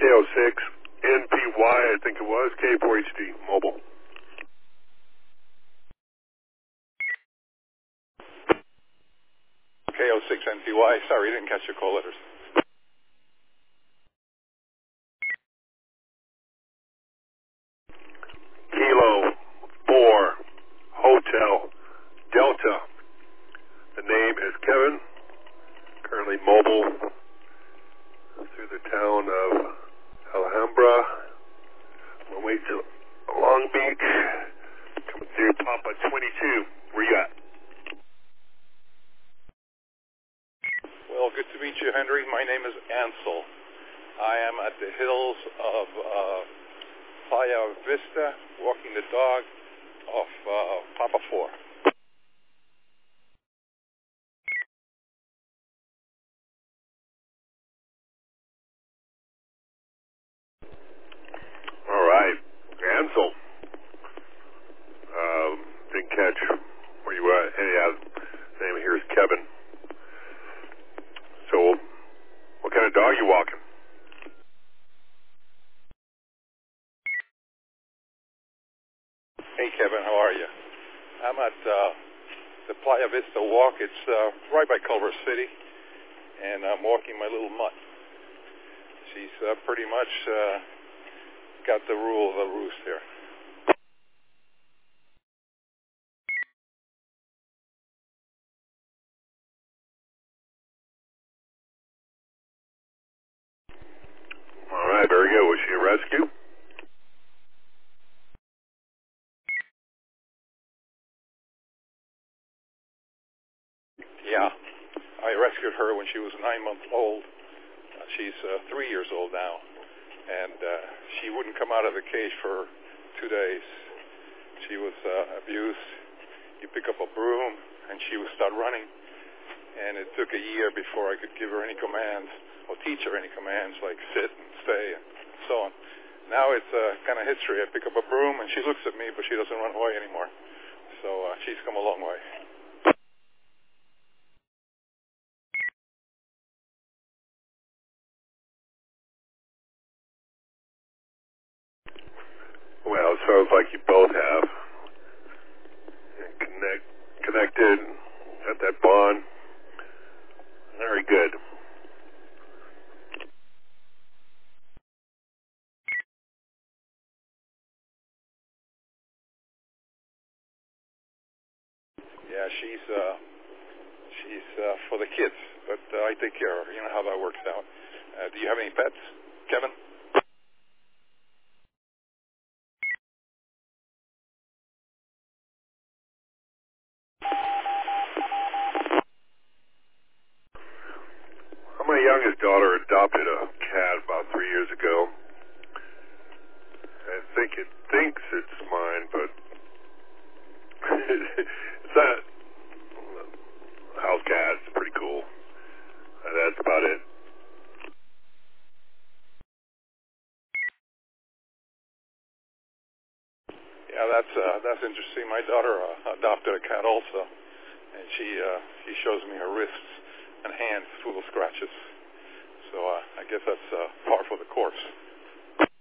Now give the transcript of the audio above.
KO6 NPY, I think it was, K4HD mobile. KO6 NPY. Sorry, didn't catch your call letters. Kilo 4 Hotel Delta. The name is Kevin. Currently mobile through the town of Alhambra. On my way to Long Beach. Coming through Papa 22. Where you at? Well, good to meet you, Henry. My name is Ansel. I am at the hills of Playa Vista, walking the dog off Papa 4. All right. Ansel. Didn't catch where you were at. Name here is Kevin. So, what kind of dog you walking? Hey, Kevin, how are you? I'm at the Playa Vista walk. It's right by Culver City, and I'm walking my little mutt. She's pretty much got the rule of the roost here. All right, very good. Was she a rescue? Yeah, I rescued her when she was 9 months old. She's 3 years old now, and she wouldn't come out of the cage for 2 days. She was abused. You pick up a broom, and she would start running, and it took a year before I could give her any commands or teach her any commands like sit and stay and so on. Now it's kind of history. I pick up a broom, and she looks at me, but she doesn't run away anymore. So she's come a long way. Well, it sounds like you both have. Connected, got that bond. Very good. Yeah, she's for the kids, but I take care of her. You know how that works out. Do you have any pets, Kevin? My youngest daughter adopted a cat about 3 years ago. I think it thinks it's mine, but it's not. House cat. It's pretty cool. That's about it. Yeah, that's interesting. My daughter adopted a cat also, and she shows me her wrists and hands full of scratches. So I guess that's par for the course.